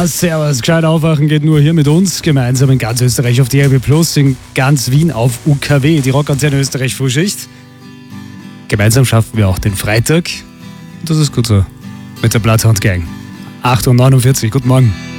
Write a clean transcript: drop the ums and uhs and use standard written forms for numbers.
Ja, servus. Gescheit aufwachen geht nur hier mit uns, gemeinsam in ganz Österreich auf DRB Plus, in ganz Wien auf UKW, die Rockantenne Österreich Frühschicht. Gemeinsam schaffen wir auch den Freitag. Und das ist gut so. Mit der Bloodhound Gang. 8:49 Uhr, guten Morgen.